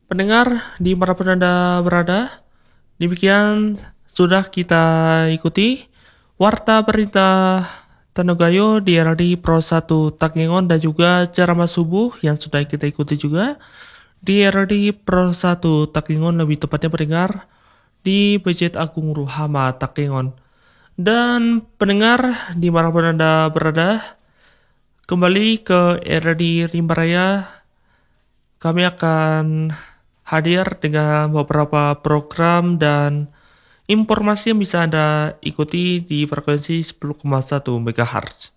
Pendengar dimanapun Anda berada, demikian sudah kita ikuti Warta Berita Tanogayo di RRI Pro 1 Takengon dan juga ceramah subuh yang sudah kita ikuti juga di RRI Pro 1 Takengon, lebih tepatnya pendengar di Masjid Agung Ruhama Takengon. Dan pendengar dimanapun Anda berada, kembali ke RRI Rimba Raya, kami akan hadir dengan beberapa program dan informasi yang bisa Anda ikuti di frekuensi 10,1 MHz.